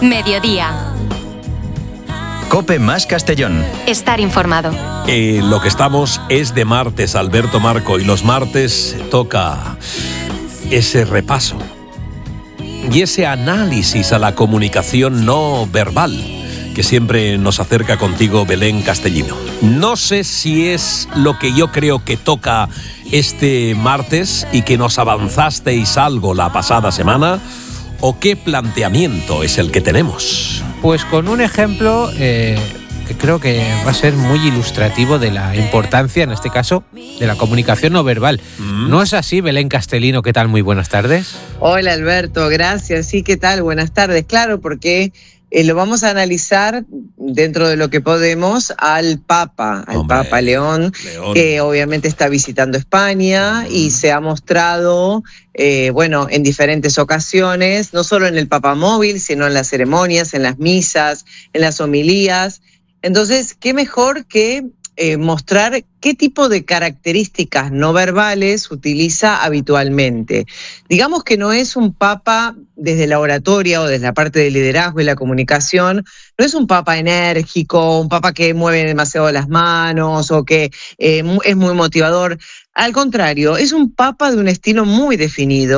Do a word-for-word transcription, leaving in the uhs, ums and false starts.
Mediodía. COPE más Castellón. Estar informado. Eh, lo que estamos es de martes, Alberto Marco, y los martes toca ese repaso y ese análisis a la comunicación no verbal que siempre nos acerca contigo, Belén Castellino. No sé si es lo que yo creo que toca este martes y que nos avanzasteis algo la pasada semana, o qué planteamiento es el que tenemos. Pues con un ejemplo eh, que creo que va a ser muy ilustrativo de la importancia, en este caso, de la comunicación no verbal. Mm. ¿No es así, Belén Castellino? ¿Qué tal? Muy buenas tardes. Hola, Alberto, gracias. Sí, ¿qué tal? Buenas tardes. Claro, porque eh, lo vamos a analizar dentro de lo que podemos al Papa, al Hombre, Papa León, León, que obviamente está visitando España mm. y se ha mostrado... Eh, bueno, en diferentes ocasiones, no solo en el papamóvil, sino en las ceremonias, en las misas, en las homilías. Entonces, ¿qué mejor que eh, mostrar qué tipo de características no verbales utiliza habitualmente? Digamos que no es un papa desde la oratoria o desde la parte de liderazgo y la comunicación, no es un papa enérgico, un papa que mueve demasiado las manos o que eh, es muy motivador. Al contrario, es un papa de un estilo muy definido.